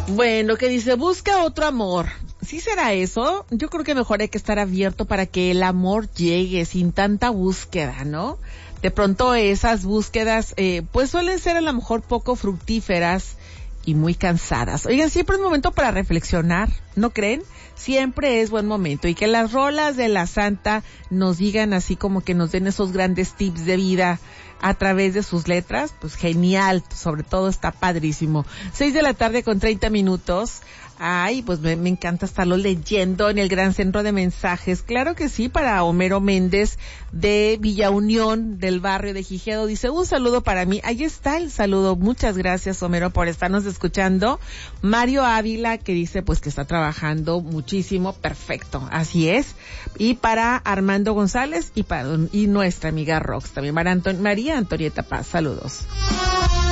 Bueno, que dice, busca otro amor. ¿Sí será eso? Yo creo que mejor hay que estar abierto para que el amor llegue sin tanta búsqueda, ¿no? De pronto esas búsquedas, pues suelen ser a lo mejor poco fructíferas y muy cansadas. Oigan, siempre es momento para reflexionar, ¿no creen? Siempre es buen momento, y que las rolas de la Santa nos digan así, como que nos den esos grandes tips de vida a través de sus letras, pues genial, sobre todo está padrísimo. 6:30 p.m. Ay, pues me encanta estarlo leyendo en el gran centro de mensajes. Claro que sí, para Homero Méndez de Villa Unión, del barrio de Gijedo. Dice, un saludo para mí. Ahí está el saludo. Muchas gracias, Homero, por estarnos escuchando. Mario Ávila, que dice pues que está trabajando muchísimo. Perfecto, así es. Y para Armando González y nuestra amiga Rox también. María Antonieta Paz, saludos.